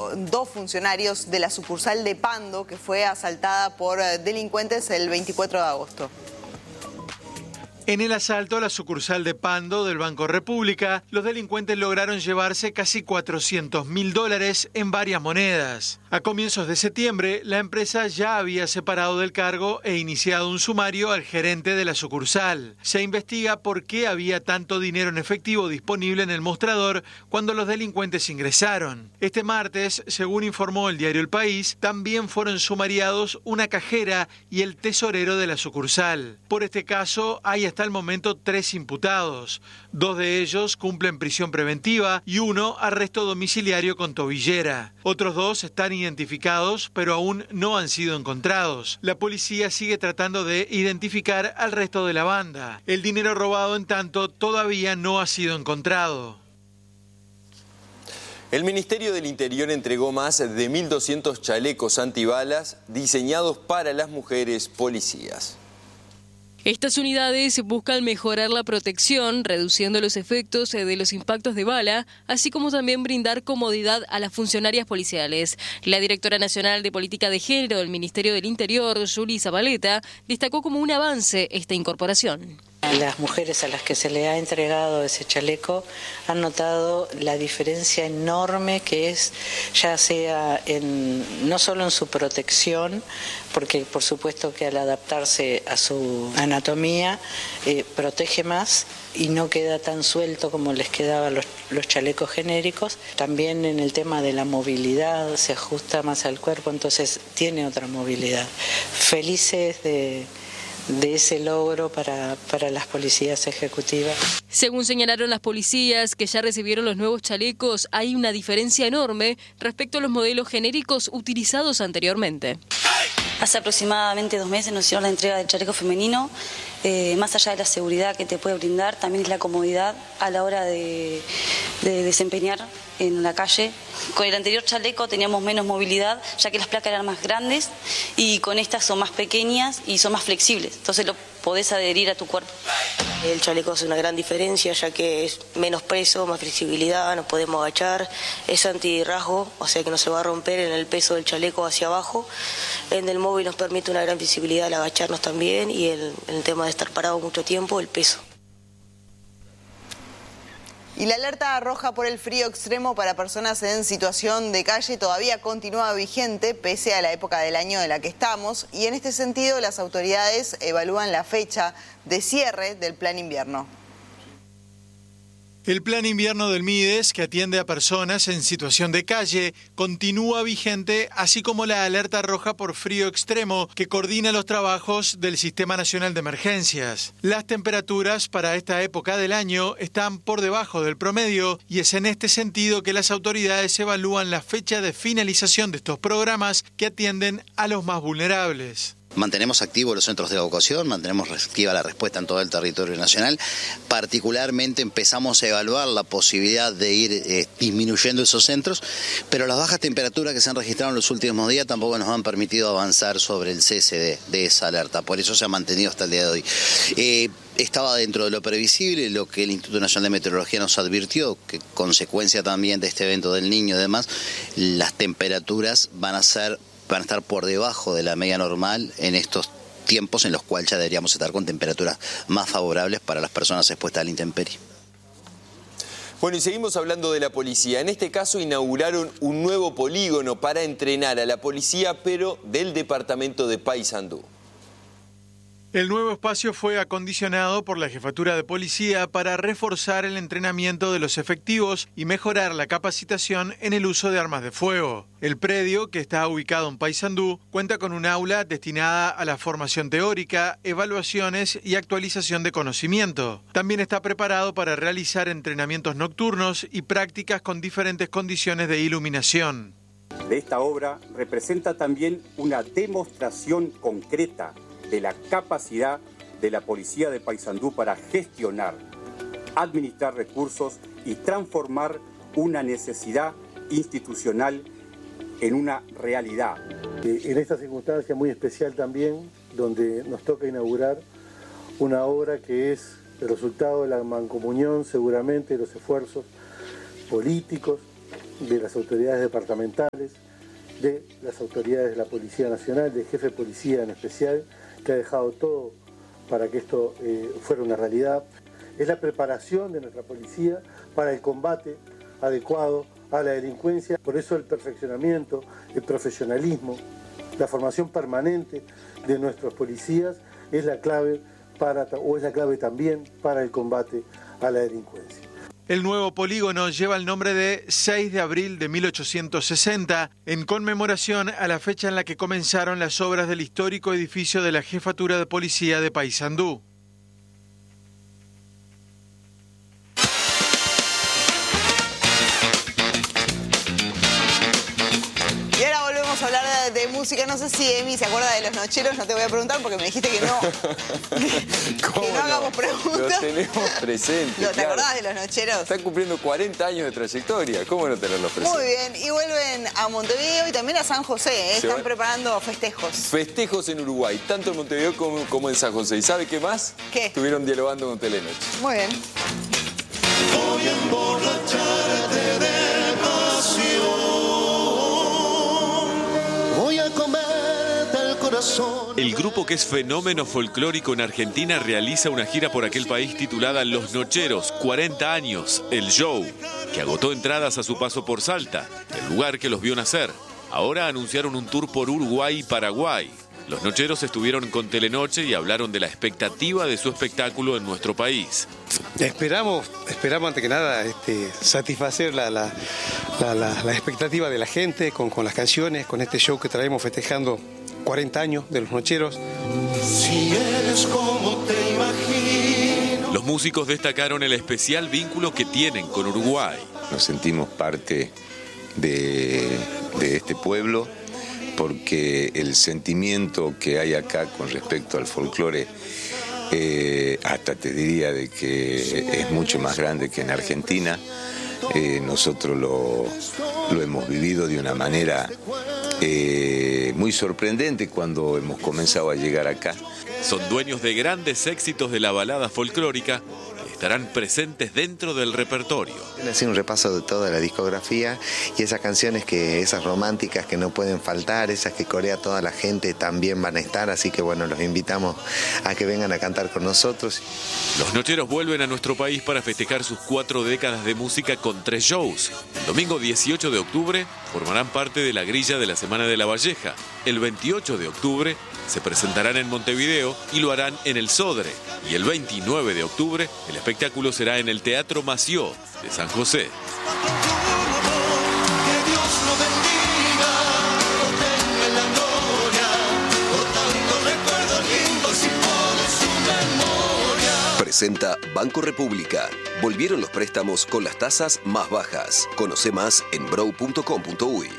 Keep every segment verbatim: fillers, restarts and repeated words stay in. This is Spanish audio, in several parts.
do, dos funcionarios de la sucursal de Pando, que fue asaltada por delincuentes el veinticuatro de agosto. En el asalto a la sucursal de Pando del Banco República, los delincuentes lograron llevarse casi cuatrocientos mil dólares en varias monedas. A comienzos de septiembre, la empresa ya había separado del cargo e iniciado un sumario al gerente de la sucursal. Se investiga por qué había tanto dinero en efectivo disponible en el mostrador cuando los delincuentes ingresaron. Este martes, según informó el diario El País, también fueron sumariados una cajera y el tesorero de la sucursal. Por este caso, hay hasta Hasta el momento tres imputados. Dos de ellos cumplen prisión preventiva y uno arresto domiciliario con tobillera. Otros dos están identificados, pero aún no han sido encontrados. La policía sigue tratando de identificar al resto de la banda. El dinero robado, en tanto, todavía no ha sido encontrado. El Ministerio del Interior entregó más de mil doscientos chalecos antibalas diseñados para las mujeres policías. Estas unidades buscan mejorar la protección, reduciendo los efectos de los impactos de bala, así como también brindar comodidad a las funcionarias policiales. La directora nacional de Política de Género del Ministerio del Interior, Juli Zabaleta, destacó como un avance esta incorporación. Las mujeres a las que se le ha entregado ese chaleco han notado la diferencia enorme que es, ya sea en, no solo en su protección, porque por supuesto que al adaptarse a su anatomía eh, protege más y no queda tan suelto como les quedaban los, los chalecos genéricos. También en el tema de la movilidad se ajusta más al cuerpo, entonces tiene otra movilidad. Felices de... de ese logro para, para las policías ejecutivas. Según señalaron las policías que ya recibieron los nuevos chalecos, hay una diferencia enorme respecto a los modelos genéricos utilizados anteriormente. Hace aproximadamente dos meses nos hicieron la entrega del chaleco femenino. Eh, más allá de la seguridad que te puede brindar, también es la comodidad a la hora de, de desempeñar en la calle. Con el anterior chaleco teníamos menos movilidad, ya que las placas eran más grandes, y con estas son más pequeñas y son más flexibles, entonces lo podés adherir a tu cuerpo. El chaleco hace una gran diferencia, ya que es menos peso, más flexibilidad, nos podemos agachar, es antirrasgo, o sea que no se va a romper en el peso del chaleco hacia abajo. En el móvil nos permite una gran visibilidad al agacharnos también, y el, el tema de estar parado mucho tiempo, el peso. Y la alerta roja por el frío extremo para personas en situación de calle todavía continúa vigente pese a la época del año en la que estamos, y en este sentido las autoridades evalúan la fecha de cierre del plan invierno. El plan invierno del MIDES, que atiende a personas en situación de calle, continúa vigente, así como la alerta roja por frío extremo, que coordina los trabajos del Sistema Nacional de Emergencias. Las temperaturas para esta época del año están por debajo del promedio, y es en este sentido que las autoridades evalúan la fecha de finalización de estos programas que atienden a los más vulnerables. Mantenemos activos los centros de evacuación, mantenemos activa la respuesta en todo el territorio nacional. Particularmente empezamos a evaluar la posibilidad de ir eh, disminuyendo esos centros, pero las bajas temperaturas que se han registrado en los últimos días tampoco nos han permitido avanzar sobre el cese de, de esa alerta. Por eso se ha mantenido hasta el día de hoy. Eh, Estaba dentro de lo previsible, lo que el Instituto Nacional de Meteorología nos advirtió, que consecuencia también de este evento del Niño y demás, las temperaturas van a ser van a estar por debajo de la media normal en estos tiempos en los cuales ya deberíamos estar con temperaturas más favorables para las personas expuestas a la intemperie. Bueno, y seguimos hablando de la policía. En este caso inauguraron un nuevo polígono para entrenar a la policía, pero del departamento de Paysandú. El nuevo espacio fue acondicionado por la Jefatura de Policía para reforzar el entrenamiento de los efectivos y mejorar la capacitación en el uso de armas de fuego. El predio, que está ubicado en Paysandú, cuenta con un aula destinada a la formación teórica, evaluaciones y actualización de conocimiento. También está preparado para realizar entrenamientos nocturnos y prácticas con diferentes condiciones de iluminación. De esta obra representa también una demostración concreta de la capacidad de la Policía de Paysandú para gestionar, administrar recursos y transformar una necesidad institucional en una realidad. En esta circunstancia muy especial también, donde nos toca inaugurar una obra que es el resultado de la mancomunión seguramente de los esfuerzos políticos, de las autoridades departamentales, de las autoridades de la Policía Nacional, del jefe de policía en especial, que ha dejado todo para que esto eh, fuera una realidad. Es la preparación de nuestra policía para el combate adecuado a la delincuencia. Por eso el perfeccionamiento, el profesionalismo, la formación permanente de nuestros policías es la clave para, o es la clave también para el combate a la delincuencia. El nuevo polígono lleva el nombre de seis de abril de mil ochocientos sesenta, en conmemoración a la fecha en la que comenzaron las obras del histórico edificio de la Jefatura de Policía de Paysandú. Y ahora volvemos a hablar de, de música. No sé si Emi se acuerda de Los Nocheros, no te voy a preguntar porque me dijiste que no, que no, no hagamos preguntas. Los tenemos presentes. ¿No, ¿Te claro. acordás de Los Nocheros? Están cumpliendo cuarenta años de trayectoria. ¿Cómo no tenerlos presentes? Muy bien, y vuelven a Montevideo y también a San José, ¿eh? Están van... preparando festejos. Festejos en Uruguay, tanto en Montevideo como, como en San José. ¿Y sabe qué más? ¿Qué? Estuvieron dialogando con Telenoche. Muy bien. Voy a emborracharte de pasión. Voy a comerte el corazón. El grupo, que es fenómeno folclórico en Argentina, realiza una gira por aquel país titulada Los Nocheros, cuarenta años, el show, que agotó entradas a su paso por Salta, el lugar que los vio nacer. Ahora anunciaron un tour por Uruguay y Paraguay. Los Nocheros estuvieron con Telenoche y hablaron de la expectativa de su espectáculo en nuestro país. Esperamos, esperamos ante que nada este, satisfacer la, la, la, la, la expectativa de la gente con, con las canciones, con este show que traemos festejando cuarenta años de Los Nocheros. Si eres como te imagino. Los músicos destacaron el especial vínculo que tienen con Uruguay. Nos sentimos parte de, de este pueblo, porque el sentimiento que hay acá con respecto al folclore, eh, hasta te diría de que es mucho más grande que en Argentina. Eh, nosotros lo, lo hemos vivido de una manera eh, muy sorprendente cuando hemos comenzado a llegar acá. Son dueños de grandes éxitos de la balada folclórica, estarán presentes dentro del repertorio. Hacer un repaso de toda la discografía y esas canciones, que esas románticas que no pueden faltar, esas que corea toda la gente, también van a estar, así que bueno, los invitamos a que vengan a cantar con nosotros. Los Nocheros vuelven a nuestro país para festejar sus cuatro décadas de música con tres shows. El domingo dieciocho de octubre formarán parte de la grilla de la Semana de la Valleja. El veintiocho de octubre se presentarán en Montevideo y lo harán en el Sodre. Y el veintinueve de octubre el espectáculo será en el Teatro Mació de San José. Que Dios lo bendiga, lo tenga en la gloria, por tantos recuerdos lindos y por su memoria. Presenta Banco República. Volvieron los préstamos con las tasas más bajas. Conoce más en brow punto com punto uy.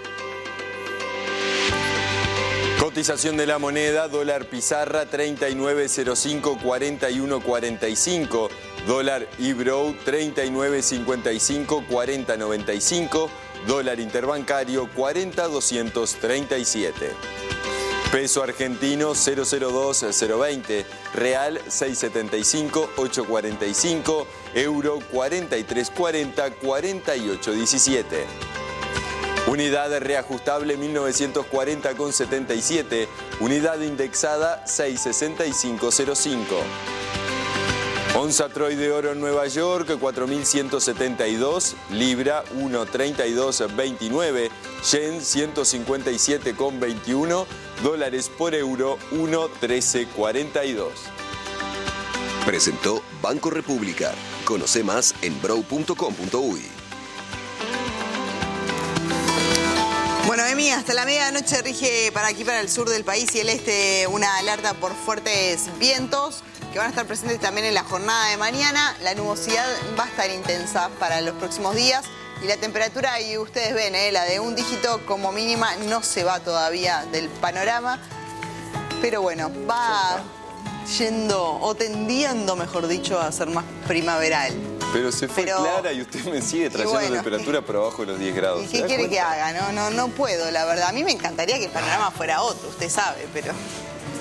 Cotización de la moneda, dólar pizarra treinta y nueve cero cinco cuarenta y uno cuarenta y cinco, dólar Ibrow treinta y nueve cincuenta y cinco cuarenta noventa y cinco, dólar interbancario cuarenta doscientos treinta y siete. Peso argentino cero cero dos cero veinte, real seiscientos setenta y cinco ochocientos cuarenta y cinco, euro cuarenta y tres cuarenta cuarenta y ocho diecisiete. Unidad reajustable mil novecientos cuarenta con setenta y siete, unidad indexada seiscientos sesenta y cinco cero cinco. Onza Troy de oro en Nueva York cuatro mil ciento setenta y dos, libra uno treinta y dos veintinueve, yen ciento cincuenta y siete con veintiuno, dólares por euro uno trece cuarenta y dos. Presentó Banco República. Conoce más en brow punto com punto uy. Bueno, Emi, hasta la medianoche rige para aquí, para el sur del país y el este, una alerta por fuertes vientos que van a estar presentes también en la jornada de mañana. La nubosidad va a estar intensa para los próximos días y la temperatura, y ustedes ven, ¿eh? La de un dígito como mínima no se va todavía del panorama, pero bueno, va yendo o tendiendo, mejor dicho, a ser más primaveral. Pero se fue Pero... clara y usted me sigue trayendo bueno, temperatura por abajo de los diez grados. ¿Y qué quiere cuenta? que haga? No, no, no puedo, la verdad. A mí me encantaría que el panorama fuera otro, usted sabe, pero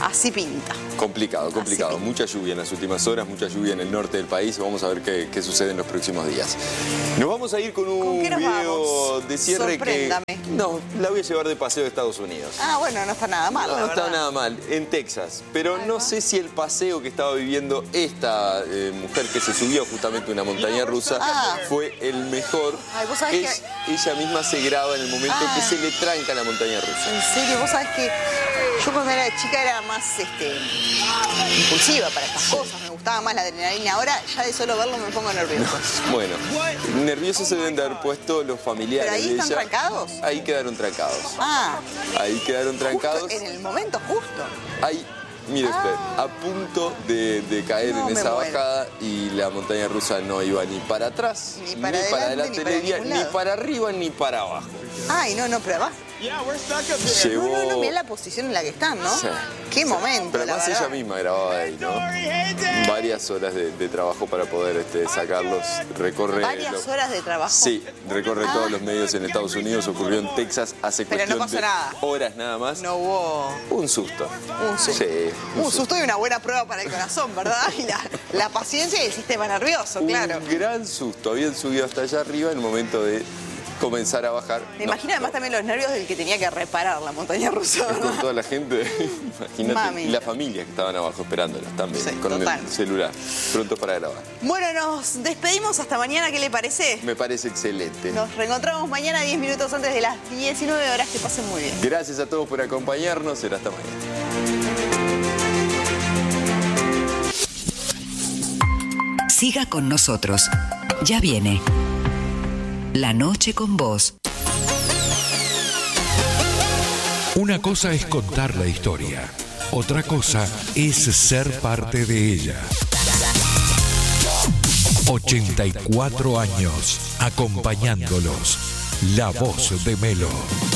así pinta. Complicado, complicado. Mucha lluvia en las últimas horas, mucha lluvia en el norte del país. Vamos a ver qué, qué sucede en los próximos días. Nos vamos a ir con un ¿Con qué nos video vamos? de cierre que... Sorpréndame. No, la voy a llevar de paseo a Estados Unidos. Ah, bueno, no está nada mal, No, la no está verdad. nada mal, en Texas. Pero no sé si el paseo que estaba viviendo esta eh, mujer que se subió justamente a una montaña rusa Ah. fue el mejor. Ay, vos sabés Es- Ella misma se graba en el momento Ah. que se le tranca la montaña rusa. En serio, vos sabés que yo cuando era chica era más este, impulsiva para estas cosas, me gustaba más la adrenalina. Ahora ya de solo verlo me pongo nerviosa. Bueno, nerviosos se deben de haber puesto los familiares ¿Pero ahí de están ella. trancados? Ahí quedaron trancados. Ah, Ahí quedaron trancados. justo en el momento justo. Ahí, mire usted, a punto de, de caer No, en me esa muero. bajada y la montaña rusa no iba ni para atrás, Ni para adelante, ni para ni, ningún lado. para arriba, ni para abajo. Ay, no, no, pero además. Llevó... No, no, no, mirá la posición en la que están, ¿no? Sí. Qué momento, Pero la además verdad. ella misma grababa ahí, ¿no? Varias horas de, de trabajo para poder este, sacarlos. Recorre... Varias lo- horas de trabajo. Sí, recorre Ah. todos los medios en Estados Unidos, ocurrió en Texas hace Pero no cuestión pasó de nada. horas nada más. No hubo Un susto. un susto. Sí, Un susto y una buena prueba para el corazón, ¿verdad? Y la, la paciencia y el sistema nervioso, claro. Un gran susto. Habían subido hasta allá arriba en el momento de comenzar a bajar. Me No, imagino además también los nervios del que tenía que reparar la montaña rusa, con ¿verdad? toda la gente, imagínate, Mami. y la familia que estaban abajo esperándolas también, Sí, con total. el celular, pronto para grabar. Bueno, nos despedimos hasta mañana, ¿qué le parece? Me parece excelente. Nos reencontramos mañana diez minutos antes de las diecinueve horas, que pasen muy bien. Gracias a todos por acompañarnos, será hasta mañana. Siga con nosotros. Ya viene La Noche con Vos. Una cosa es contar la historia, otra cosa es ser parte de ella. ochenta y cuatro años acompañándolos. La voz de Melo.